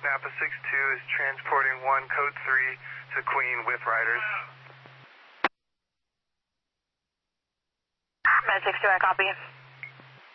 Napa 62 is transporting 1 code 3 to Queen with riders. Med 62, I copy.